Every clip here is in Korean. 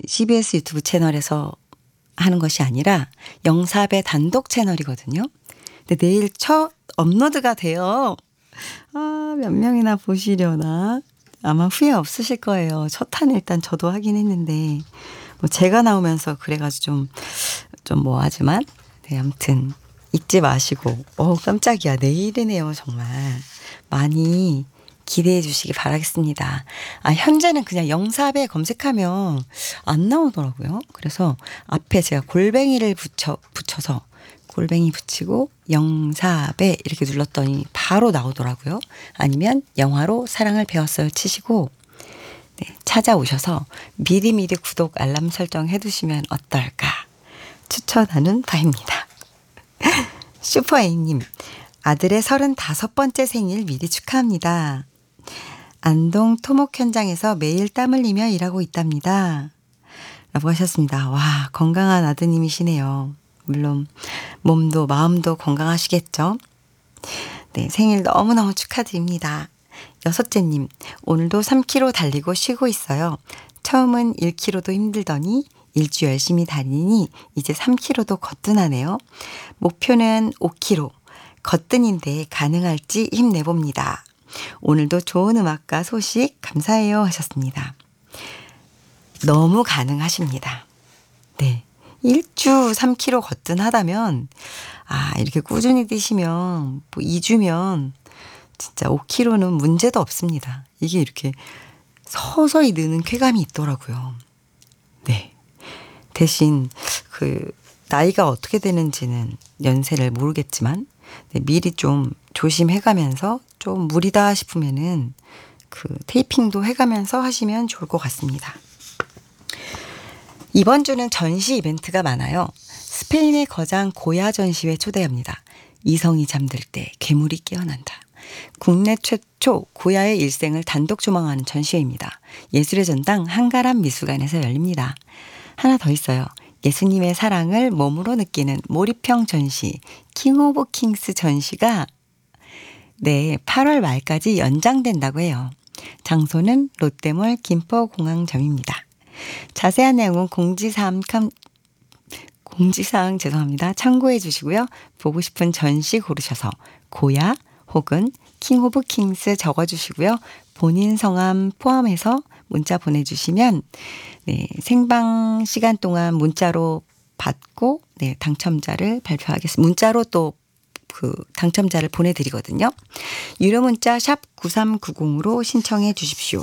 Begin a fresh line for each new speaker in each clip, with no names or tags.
CBS 유튜브 채널에서 하는 것이 아니라 영사배 단독 채널이거든요. 근데 내일 첫 업로드가 돼요. 몇 명이나 보시려나? 아마 후회 없으실 거예요. 첫 탄 일단 저도 하긴 했는데 뭐 제가 나오면서 그래가지고 좀 뭐하지만 네, 아무튼 잊지 마시고 깜짝이야. 내일이네요. 정말 많이 기대해 주시기 바라겠습니다. 현재는 그냥 영사배 검색하면 안 나오더라고요. 그래서 앞에 제가 골뱅이를 붙여서 골뱅이 붙이고 영사배 이렇게 눌렀더니 바로 나오더라고요. 아니면 영화로 사랑을 배웠어요 치시고 네, 찾아오셔서 미리미리 구독 알람 설정 해두시면 어떨까 추천하는 바입니다. 슈퍼A님, 아들의 35번째 생일 미리 축하합니다. 안동 토목 현장에서 매일 땀 흘리며 일하고 있답니다. 라고 하셨습니다. 와, 건강한 아드님이시네요. 물론 몸도 마음도 건강하시겠죠? 네, 생일 너무너무 축하드립니다. 여섯째님, 오늘도 3km 달리고 쉬고 있어요. 처음은 1km도 힘들더니 일주 열심히 다니니 이제 3km도 거뜬하네요. 목표는 5km. 거뜬인데 가능할지 힘내봅니다. 오늘도 좋은 음악과 소식 감사해요 하셨습니다. 너무 가능하십니다. 네. 일주 3km 거뜬하다면 이렇게 꾸준히 뛰시면 뭐 2주면 진짜 5km는 문제도 없습니다. 이게 이렇게 서서히 느는 쾌감이 있더라고요. 네. 대신 나이가 어떻게 되는지는 연세를 모르겠지만 미리 좀 조심해가면서 좀 무리다 싶으면은 테이핑도 해가면서 하시면 좋을 것 같습니다. 이번 주는 전시 이벤트가 많아요. 스페인의 거장 고야 전시회 초대합니다. 이성이 잠들 때 괴물이 깨어난다. 국내 최초 고야의 일생을 단독 조망하는 전시회입니다. 예술의 전당 한가람 미술관에서 열립니다. 하나 더 있어요. 예수님의 사랑을 몸으로 느끼는 몰입형 전시 킹 오브 킹스 전시가 8월 말까지 연장된다고 해요. 장소는 롯데몰 김포공항점입니다. 자세한 내용은 공지사항 죄송합니다. 참고해 주시고요. 보고 싶은 전시 고르셔서 고야 혹은 킹 오브 킹스 적어주시고요. 본인 성함 포함해서 문자 보내주시면 생방 시간 동안 문자로 받고 당첨자를 발표하겠습니다. 문자로 또 당첨자를 보내드리거든요. 유료 문자 샵 9390으로 신청해 주십시오.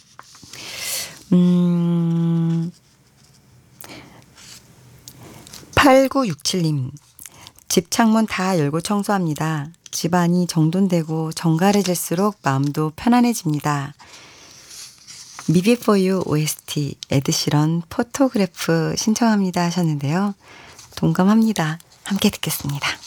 8967님, 집 창문 다 열고 청소합니다. 집안이 정돈되고 정갈해질수록 마음도 편안해집니다. 미비 포유 OST 에드시런 포토그래프 신청합니다 하셨는데요. 동감합니다. 함께 듣겠습니다.